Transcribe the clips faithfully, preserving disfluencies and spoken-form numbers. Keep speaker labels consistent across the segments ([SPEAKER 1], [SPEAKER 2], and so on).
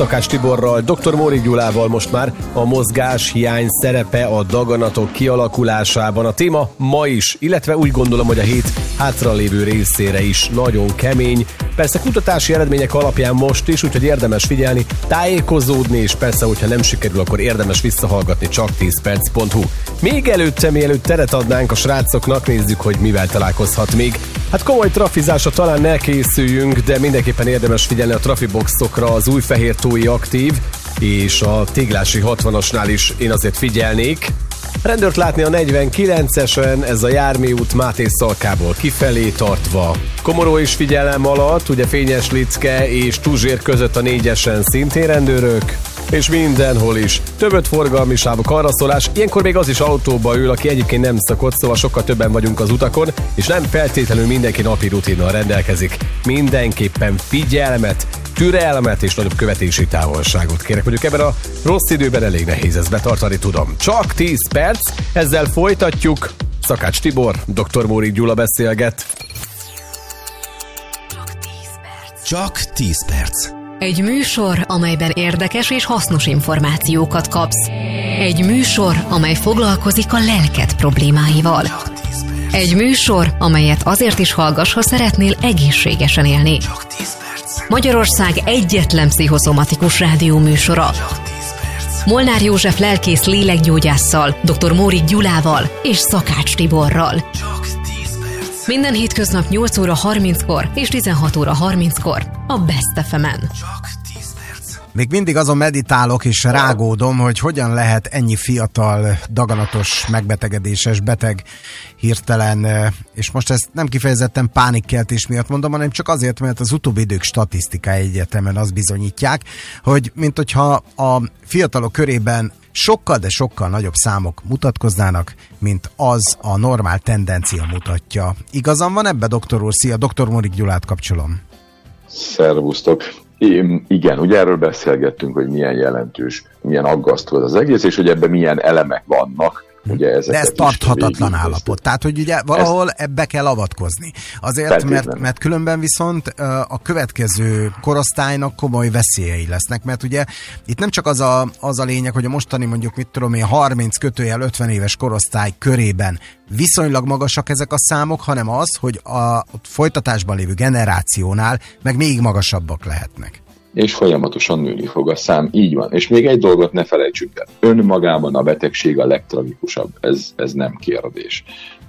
[SPEAKER 1] Szakács Tiborral, doktor Móri Gyulával most már a mozgáshiány szerepe a daganatok kialakulásában. A téma ma is, illetve úgy gondolom, hogy a hét hátralévő részére is nagyon kemény. Persze kutatási eredmények alapján most is, úgyhogy érdemes figyelni, tájékozódni, és persze, hogyha nem sikerül, akkor érdemes visszahallgatni csak tíz perc pont hu. Még előtte, mielőtt teret adnánk a srácoknak, nézzük, hogy mivel találkozhat még. Hát komoly trafizásra talán ne készüljünk, de mindenképpen érdemes figyelni a trafiboxokra, az Újfehértói aktív, és a Téglási hatvanasnál is én azért figyelnék. Rendőrt látni a negyvenkilencesen, ez a Jármű út Máté Szalkából kifelé tartva. Komoró is figyelem alatt, ugye Fényes Licke és Tuzsér között a négyesen szintén rendőrök, és mindenhol is. Többet forgalmi sávok, arraszolás, ilyenkor még az is autóba ül, aki egyébként nem szokott, szóval sokkal többen vagyunk az utakon, és nem feltétlenül mindenki napi rutinnal rendelkezik. Mindenképpen figyelmet, türelmet és nagyobb követési távolságot kérek. Mondjuk ebben a rossz időben elég nehéz ezt betartani, tudom. Csak tíz perc, ezzel folytatjuk. Szakács Tibor, doktor Móri Gyula beszélget.
[SPEAKER 2] Csak tíz perc. Csak tíz perc.
[SPEAKER 3] Egy műsor, amelyben érdekes és hasznos információkat kapsz. Egy műsor, amely foglalkozik a lelked problémáival. Egy műsor, amelyet azért is hallgass, ha szeretnél egészségesen élni.
[SPEAKER 2] Csak tíz perc.
[SPEAKER 3] Magyarország egyetlen pszichoszomatikus rádió műsora.
[SPEAKER 2] Csak tíz perc.
[SPEAKER 3] Molnár József lelkész lélekgyógyásszal, doktor Móri Gyulával és Szakács Tiborral.
[SPEAKER 2] Csak tíz perc.
[SPEAKER 3] Minden hétköznap nyolc óra harminckor és tizenhat óra harminckor a Best ef emen.
[SPEAKER 2] Csak tíz perc.
[SPEAKER 4] Még mindig azon meditálok és rágódom, hogy hogyan lehet ennyi fiatal, daganatos, megbetegedéses beteg hirtelen, és most ezt nem kifejezetten pánikkeltés miatt mondom, hanem csak azért, mert az utóbbi idők statisztikái egyetemen azt bizonyítják, hogy mint hogyha a fiatalok körében sokkal, de sokkal nagyobb számok mutatkoznának, mint az a normál tendencia mutatja. Igazán van ebbe, doktor úr? Szia, doktor Móri Gyulát kapcsolom.
[SPEAKER 5] Szervusztok! Én, igen, ugye erről beszélgettünk, hogy milyen jelentős, milyen aggasztó az egész, és hogy ebben milyen elemek vannak. Ugye
[SPEAKER 4] de ez tarthatatlan állapot. Tehát, hogy ugye valahol ezt ebbe kell avatkozni. Azért, mert, mert különben viszont a következő korosztálynak komoly veszélyei lesznek, mert ugye itt nem csak az a, az a lényeg, hogy a mostani mondjuk, mit tudom én, harminc kötőjel ötven éves korosztály körében viszonylag magasak ezek a számok, hanem az, hogy a folytatásban lévő generációnál meg még magasabbak lehetnek.
[SPEAKER 5] És folyamatosan nőni fog a szám, így van. És még egy dolgot ne felejtsük el. Önmagában a betegség a legtragikusabb, ez, ez nem kérdés.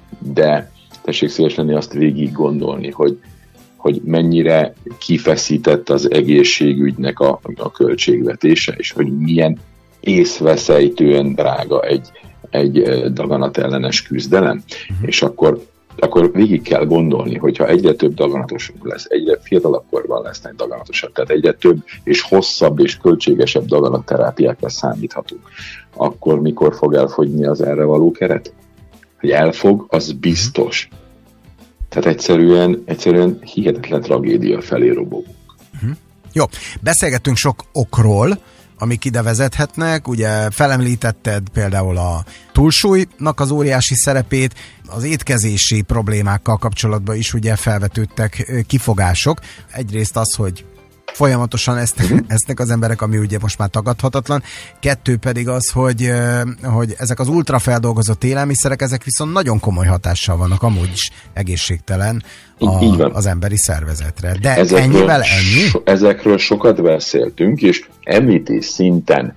[SPEAKER 5] De tessék szíves lenni azt végig gondolni, hogy, hogy mennyire kifeszített az egészségügynek a, a költségvetése, és hogy milyen észveszejtően drága egy, egy daganatellenes küzdelem. Uh-huh. És akkor akkor végig kell gondolni, hogyha egyre több daganatosunk lesz, egyre fiatalabb korban lesznek daganatosabb, tehát egyre több és hosszabb és költségesebb daganatterápiákra számíthatunk, akkor mikor fog elfogyni az erre való keret? Hogy elfog, az biztos. Tehát egyszerűen, egyszerűen hihetetlen tragédia felé robogunk.
[SPEAKER 4] Uh-huh. Jó, beszélgettünk sok okról, amik ide vezethetnek, ugye felemlítetted például a túlsúlynak az óriási szerepét, az étkezési problémákkal kapcsolatban is ugye felvetődtek kifogások. Egyrészt az, hogy folyamatosan ezt, esznek az emberek, ami ugye most már tagadhatatlan. Kettő pedig az, hogy, hogy ezek az ultrafeldolgozott élelmiszerek, ezek viszont nagyon komoly hatással vannak, amúgy is egészségtelen a, az emberi szervezetre. De ezekről, ennyivel ennyi?
[SPEAKER 5] So, ezekről sokat beszéltünk, és említés szinten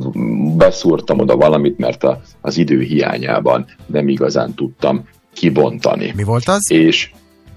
[SPEAKER 5] beszúrtam oda valamit, mert a, az idő hiányában nem igazán tudtam kibontani.
[SPEAKER 4] Mi volt az?
[SPEAKER 5] És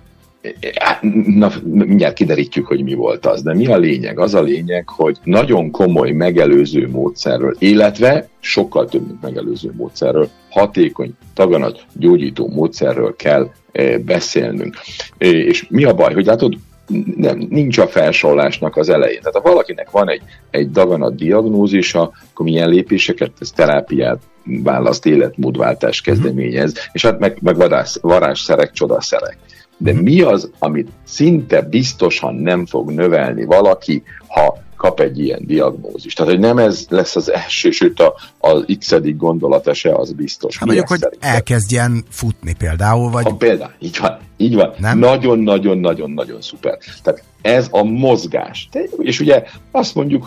[SPEAKER 5] na, mindjárt kiderítjük, hogy mi volt az. De mi a lényeg? Az a lényeg, hogy nagyon komoly megelőző módszerről, illetve sokkal több, mint megelőző módszerről, hatékony, daganat gyógyító módszerről kell e, beszélnünk. E, és mi a baj? Hogy látod, nem, nincs a felsorolásnak az elején. Tehát ha valakinek van egy, egy daganat diagnózisa, akkor milyen lépéseket, ez terápiát választ, életmódváltást kezdeményez, és hát meg, meg varázs, varázsszerek, csodaszerek. De mi az, amit szinte biztosan nem fog növelni valaki, ha kap egy ilyen diagnózist? Tehát, hogy nem ez lesz az első, sőt az x-edik gondolata se, az biztos.
[SPEAKER 4] Hát mondjuk, hogy szerintem elkezdjen futni például, vagy...
[SPEAKER 5] Ha például, így van, így van. Nagyon-nagyon-nagyon-nagyon szuper. Tehát ez a mozgás. És ugye azt mondjuk,